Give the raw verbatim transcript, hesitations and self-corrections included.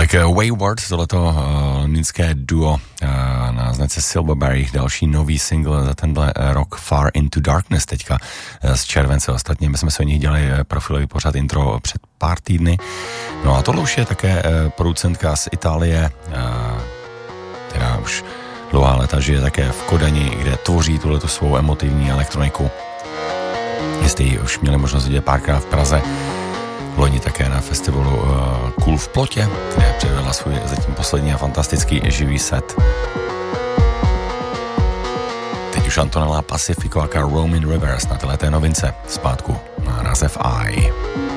Tolik Wayward, tohleto uh, londýnské duo uh, na značce Silverberry, další nový single za tenhle rok Far Into Darkness, teďka uh, z července. Ostatně my jsme se o nich dělali uh, profilový pořad intro před pár týdny. No a tohle už je také uh, producentka z Itálie, uh, která už dlouhá léta žije také v Kodani, kde tvoří tuhletu svou emotivní elektroniku. Jestli ji už měli možnost vidět párkrát v Praze, loni také na festivalu uh, Cool v Plotě, kde předvedla svůj zatím poslední a fantastický živý set. Teď už Antonella Pacifico a Roaming Rivers na této novince zpátku na název I.